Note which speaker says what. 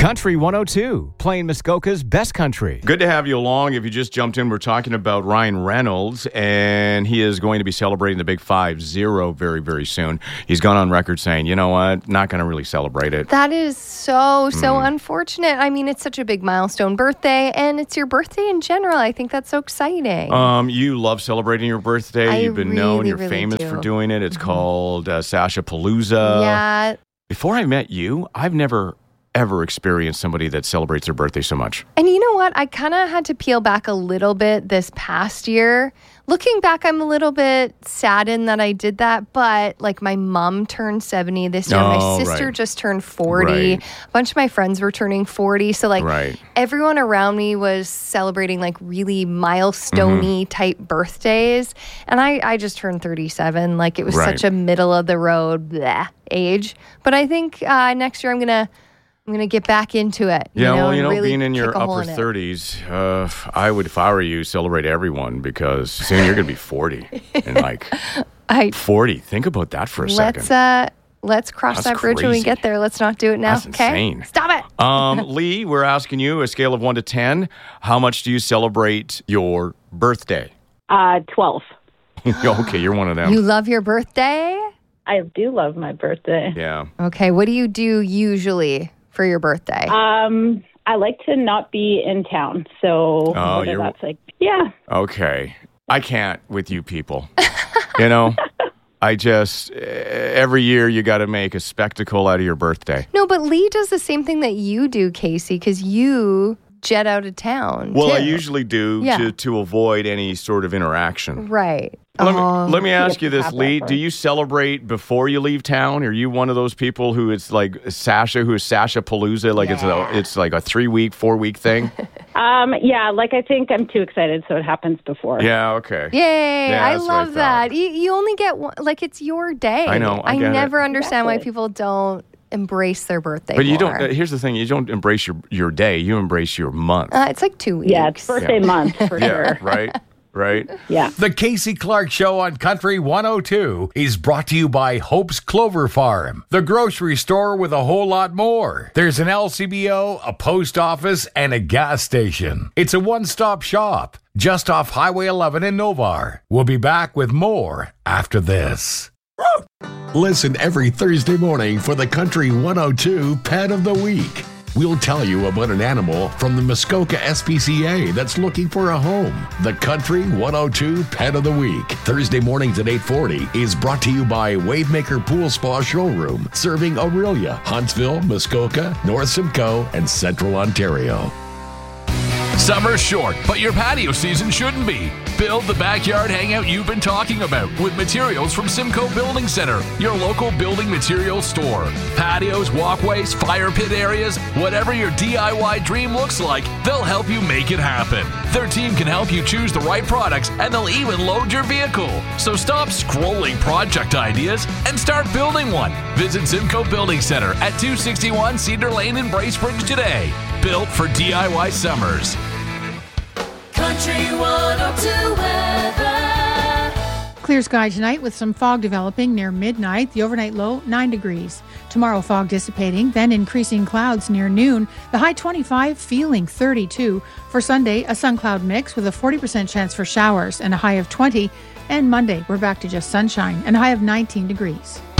Speaker 1: Country 102, playing Muskoka's best country.
Speaker 2: Good to have you along. If you just jumped in, we're talking about Ryan Reynolds, and he is going to be celebrating the big 5-0 very, very soon. He's gone on record saying, you know what, not going to really celebrate it.
Speaker 3: That is so unfortunate. I mean, it's such a big milestone birthday, and it's your birthday in general. I think that's so exciting.
Speaker 2: You love celebrating your birthday. You've been known. You're famous for doing it. It's called Sasha Palooza.
Speaker 3: Yeah.
Speaker 2: Before I met you, I've never ever experienced somebody that celebrates their birthday so much.
Speaker 3: And you know what? I kind of had to peel back a little bit this past year. Looking back, I'm a little bit saddened that I did that, but like my mom turned 70 this year. My sister just turned 40.
Speaker 2: Right.
Speaker 3: A bunch of my friends were turning 40. So like everyone around me was celebrating like really milestone-y type birthdays. And I just turned 37. Like it was such a middle of the road age. But I think next year I'm going to get back into it.
Speaker 2: Really being in your upper 30s, I would, if I were you, celebrate everyone because soon you're going to be 40. And like 40, think about that for a second.
Speaker 3: Let's cross that bridge when we get there. Let's not do it now.
Speaker 2: That's insane.
Speaker 3: Stop
Speaker 2: it. Lee, we're asking you a scale of 1 to 10. How much do you celebrate your birthday?
Speaker 4: 12.
Speaker 2: Okay, you're one of them.
Speaker 3: You love your birthday?
Speaker 4: I do love my birthday.
Speaker 2: Yeah.
Speaker 3: Okay, what do you do usually for your birthday?
Speaker 4: I like to not be in town. So that's like,
Speaker 2: Okay. I can't with you people. I just, every year you got to make a spectacle out of your birthday.
Speaker 3: No, but Lee does the same thing that you do, Casey, because you jet out of town.
Speaker 2: Well,
Speaker 3: too.
Speaker 2: I usually do to avoid any sort of interaction.
Speaker 3: Right.
Speaker 2: Let me ask you this, Lee. Do you celebrate before you leave town? Are you one of those people who it's like Sasha, who is Sasha Palooza? Like it's like a 3-week, 4-week thing?
Speaker 4: Like I think I'm too excited, so it happens before.
Speaker 2: Yeah, okay.
Speaker 3: Yay, yeah, I love that. You only get one, like it's your day.
Speaker 2: I know.
Speaker 3: I never understand why people don't embrace their birthday
Speaker 2: But you
Speaker 3: more.
Speaker 2: don't, here's the thing, you don't embrace your day, you embrace your month.
Speaker 3: It's like 2 weeks.
Speaker 4: Yeah, it's birthday month for sure.
Speaker 2: Right?
Speaker 4: Yeah.
Speaker 5: The Casey Clark Show on Country 102 is brought to you by Hope's Clover Farm, the grocery store with a whole lot more. There's an LCBO, a post office, and a gas station. It's a one-stop shop just off Highway 11 in Novar. We'll be back with more after this.
Speaker 6: Listen every Thursday morning for the Country 102 Pet of the Week. We'll tell you about an animal from the Muskoka SPCA that's looking for a home. The Country 102 Pet of the Week, Thursday mornings at 8:40, is brought to you by Wavemaker Pool Spa Showroom, serving Aurelia, Huntsville, Muskoka, North Simcoe, and Central Ontario.
Speaker 7: Summer's short, but your patio season shouldn't be. Build the backyard hangout you've been talking about with materials from Simcoe Building Center, your local building materials store. Patios, walkways, fire pit areas, whatever your DIY dream looks like, they'll help you make it happen. Their team can help you choose the right products, and they'll even load your vehicle. So stop scrolling project ideas and start building one. Visit Simcoe Building Center at 261 Cedar Lane in Bracebridge today. Built for DIY summers.
Speaker 8: Country 102 weather.
Speaker 9: Clear sky tonight with some fog developing near midnight. The overnight low, 9 degrees. Tomorrow, fog dissipating, then increasing clouds near noon. The high 25, feeling 32. For Sunday, a sun cloud mix with a 40% chance for showers and a high of 20. And Monday, we're back to just sunshine and a high of 19 degrees.